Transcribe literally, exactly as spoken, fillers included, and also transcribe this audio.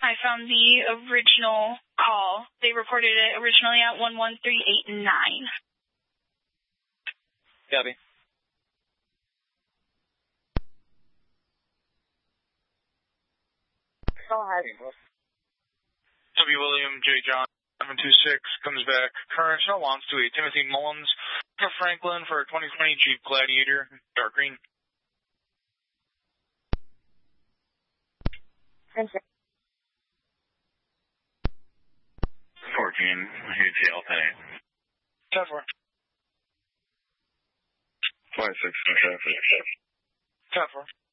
I found the original call. They reported it originally at one one three eight nine. Copy. Go ahead. W. William J. John, seven two six, comes back. Current no wants to a Timothy Mullins for Franklin for a twenty twenty Jeep Gladiator, dark green. Thank you. fourteen, U T L ten eight. ten four. twenty-six in traffic. ten four.